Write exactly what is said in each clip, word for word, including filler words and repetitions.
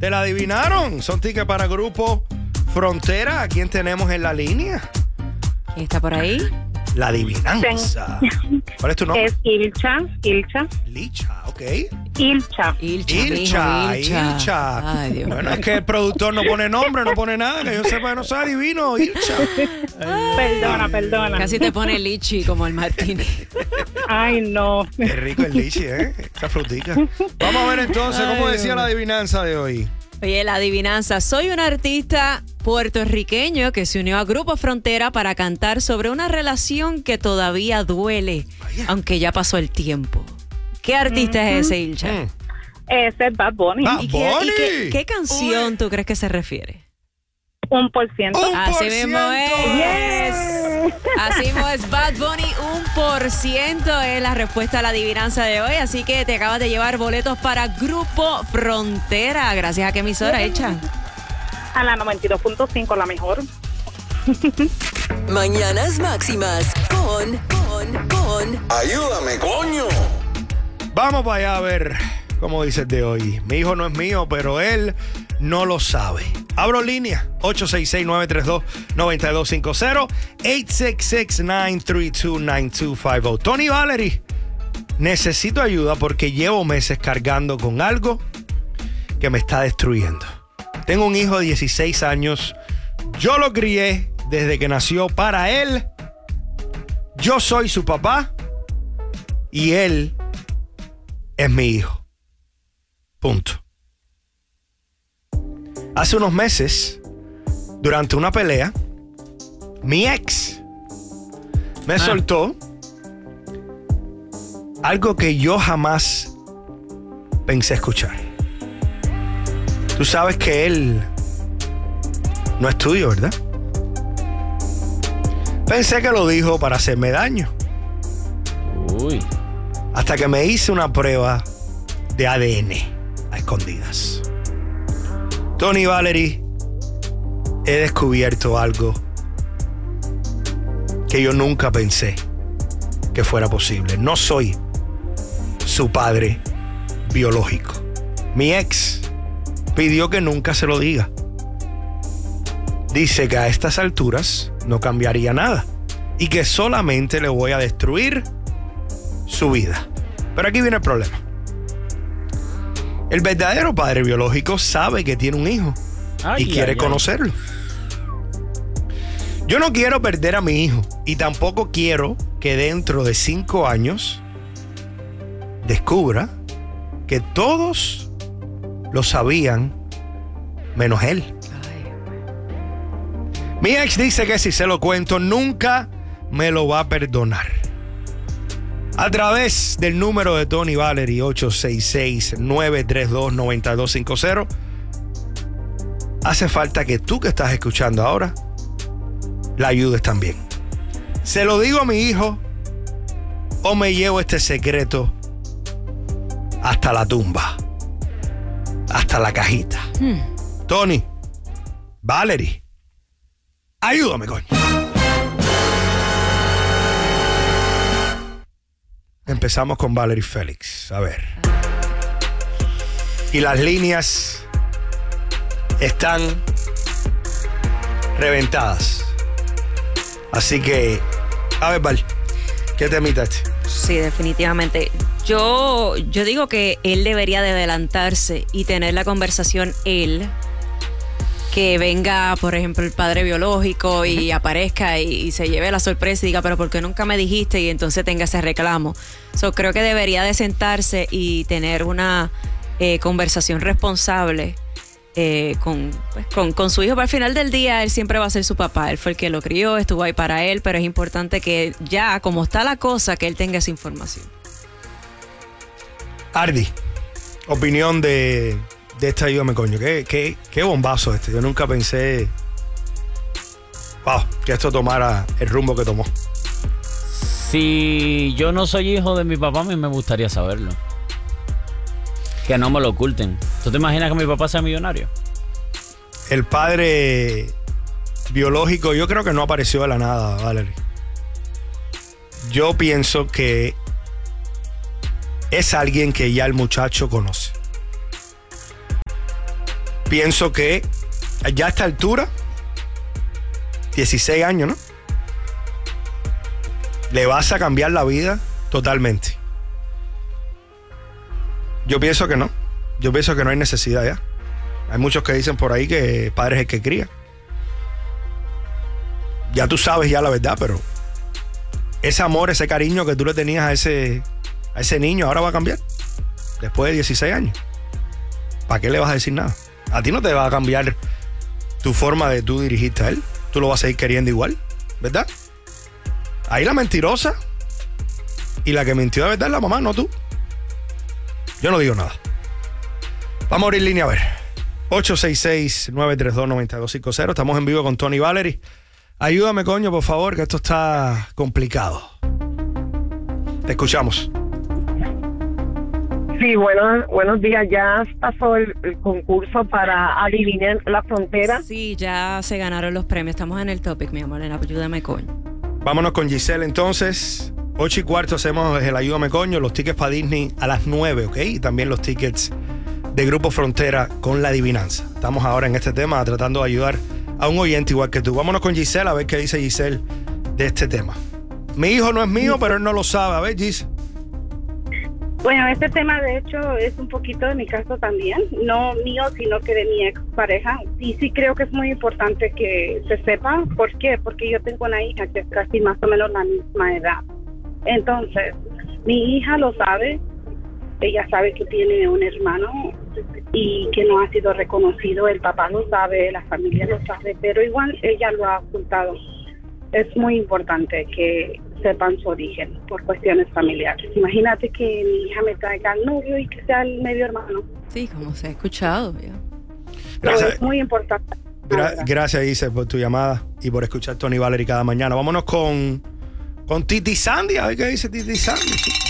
¿Te la adivinaron? Son tickets para Grupo Frontera. ¿A quién tenemos en la línea? ¿Quién está por ahí? La adivinanza. ¿Cuál es tu nombre? Es Ilcha, Ilcha. Licha, ok. Ilcha. Ilcha, Ilcha, mijo, Ilcha. Ilcha. Ay, Dios Bueno, mío. es que el productor no pone nombre, no pone nada. Que yo sepa que no soy adivino, Ilcha. Perdona, perdona. Casi te pone lichi como el Martínez. Ay, no. Qué rico el lichi, ¿eh? Esa frutica. Vamos a ver entonces, ¿cómo decía la adivinanza de hoy? Oye, la adivinanza. Soy un artista puertorriqueño que se unió a Grupo Frontera para cantar sobre una relación que todavía duele, Vaya. aunque ya pasó el tiempo. ¿Qué artista uh-huh. es ese, Ilcha? Mm. Ese es Bad Bunny. Bad ¿Y, qué, Bunny. y qué, qué canción Uy. tú crees que se refiere? Un por ciento. Un Así por mismo ciento. es. Así mismo es Bad Bunny, un por ciento es la respuesta a la adivinanza de hoy. Así que te acabas de llevar boletos para Grupo Frontera. Gracias a qué emisora, Ilcha. A la noventa y dos punto cinco, la mejor. Mañanas Máximas con, con, con. Ayúdame, coño. Vamos para allá a ver cómo dice el de hoy. Mi hijo no es mío, pero él no lo sabe. Abro línea ocho seis seis, nueve tres dos, nueve dos cinco cero, ocho seis seis, nueve tres dos, nueve dos cinco cero. Tony Valerie, necesito ayuda porque llevo meses cargando con algo que me está destruyendo. Tengo un hijo de dieciséis años. Yo lo crié desde que nació para él. Yo soy su papá y él es mi hijo. Punto. Hace unos meses, durante una pelea, mi ex me ah. soltó algo que yo jamás pensé escuchar. Tú sabes que él no es tuyo, ¿verdad? Pensé que lo dijo para hacerme daño. Uy. Hasta que me hice una prueba de A D N a escondidas. Tony Valerie, he descubierto algo que yo nunca pensé que fuera posible. No soy su padre biológico. Mi ex pidió que nunca se lo diga. Dice que a estas alturas no cambiaría nada y que solamente le voy a destruir su vida. Pero aquí viene el problema. El verdadero padre biológico sabe que tiene un hijo ay, y quiere ay, conocerlo. Ay. Yo no quiero perder a mi hijo y tampoco quiero que dentro de cinco años descubra que todos lo sabían menos él. Mi ex dice que si se lo cuento nunca me lo va a perdonar. A través del número de Tony Valerie ocho seis seis, nueve tres dos, nueve dos cinco cero hace falta que tú que estás escuchando ahora la ayudes también. ¿Se lo digo a mi hijo o me llevo este secreto hasta la tumba? Hasta la cajita. Hmm. Tony, Valerie, ayúdame, coño. Empezamos con Valerie Félix. A ver. Y las líneas están reventadas. Así que, a ver, Val, ¿qué te imitaste? Sí, definitivamente. Yo, yo digo que él debería de adelantarse y tener la conversación él. Que venga, por ejemplo, el padre biológico y uh-huh. aparezca y, y se lleve la sorpresa y diga, pero ¿por qué nunca me dijiste? Y entonces tenga ese reclamo. So, creo que debería de sentarse y tener una eh, conversación responsable eh, con, pues, con, con su hijo. Pero al final del día, él siempre va a ser su papá. Él fue el que lo crió, estuvo ahí para él, pero es importante que ya, como está la cosa, que él tenga esa información. Ardi, opinión de... de esta ayúdame, coño. ¿Qué, qué, qué bombazo este. Yo nunca pensé wow, que esto tomara el rumbo que tomó. Si yo no soy hijo de mi papá, a mí me gustaría saberlo. Que no me lo oculten. ¿Tú te imaginas que mi papá sea millonario? El padre biológico yo creo que no apareció de la nada, Valerie. Yo pienso que es alguien que ya el muchacho conoce. pienso que ya a esta altura, dieciséis años, ¿no? Le vas a cambiar la vida totalmente. Yo pienso que no. Yo pienso que no hay necesidad ya. Hay muchos que dicen por ahí que padre es el que cría. Ya tú sabes ya la verdad, pero ese amor, ese cariño que tú le tenías a ese, a ese niño ahora va a cambiar. Después de dieciséis años. ¿Para qué le vas a decir nada? A ti no te va a cambiar tu forma de tú dirigirte a él. Tú lo vas a seguir queriendo igual, ¿verdad? Ahí la mentirosa y la que mintió de verdad es la mamá, no tú. Yo no digo nada. Vamos a abrir línea a ver. ocho seis seis, nueve tres dos, nueve dos cinco cero. Estamos en vivo con Tony Valery. Ayúdame, coño, por favor, que esto está complicado. Te escuchamos. Sí, bueno, buenos días. Ya pasó el, el concurso para Adivinar la Frontera. Sí, ya se ganaron los premios. Estamos en el topic, mi amor, en Ayúdame, coño. Vámonos con Giselle entonces. ocho y cuarto hacemos el Ayúdame, coño. Los tickets para Disney a las nueve, ¿ok? Y también los tickets de Grupo Frontera con la adivinanza. Estamos ahora en este tema tratando de ayudar a un oyente igual que tú. Vámonos con Giselle a ver qué dice Giselle de este tema. Mi hijo no es mío, pero él no lo sabe. A ver, Gis. Bueno, este tema de hecho es un poquito de mi caso también, no mío, sino que de mi expareja. Y sí creo que es muy importante que se sepa. ¿Por qué? Porque yo tengo una hija que es casi más o menos la misma edad. Entonces, mi hija lo sabe, ella sabe que tiene un hermano y que no ha sido reconocido, el papá lo sabe, la familia lo sabe, pero igual ella lo ha ocultado. Es muy importante que sepan su origen por cuestiones familiares. Imagínate que mi hija me traiga al novio y que sea el medio hermano. Sí, como se ha escuchado. Ya. Pero Gracias. es muy importante. Gra- gracias, Giselle, por tu llamada y por escuchar Tony Valery cada mañana. Vámonos con, con Titi Sandy. A ver qué dice Titi Sandy.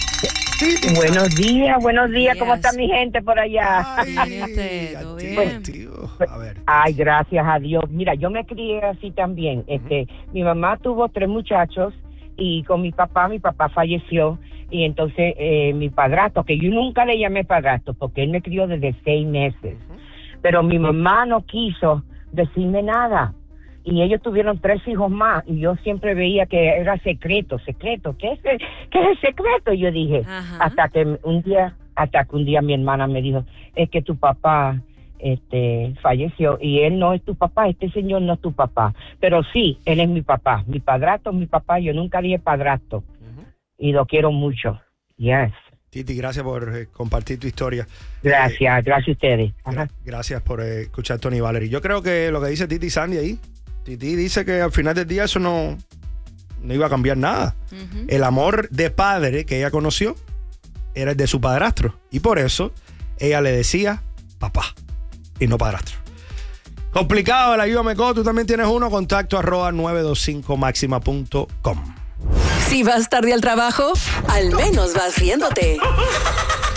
Titi Buenos días, buenos días. ¿Cómo Días. está mi gente por allá? Ay, Este, ¿todo activo, bien? activo. A ver. Ay, gracias a Dios. Mira, yo me crié así también. Este, mi mamá tuvo tres muchachos y con mi papá, mi papá falleció y entonces eh, mi padrastro, que yo nunca le llamé padrastro porque él me crió desde seis meses, pero mi mamá no quiso decirme nada y ellos tuvieron tres hijos más y yo siempre veía que era secreto, secreto. ¿Qué es el, qué es el secreto? Y yo dije, Ajá. hasta que un día, hasta que un día mi hermana me dijo, es que tu papá este falleció y él no es tu papá, este señor no es tu papá, pero sí, él es mi papá, mi padrastro es mi papá, yo nunca dije padrastro uh-huh. y lo quiero mucho. Yes. Titi, gracias por eh, compartir tu historia. Gracias, Eh, gracias a ustedes. gra- gracias por eh, escuchar Tony Valery. Yo creo que lo que dice Titi Sandy ahí, Titi dice que al final del día eso no, no iba a cambiar nada. Ujú. El amor de padre que ella conoció era el de su padrastro y por eso ella le decía papá y no padrastro. Complicado el Ayúdame Co. Tú también tienes uno. Contacto arroba nueve dos cinco máxima punto com. Si vas tarde al trabajo, al menos vas riéndote.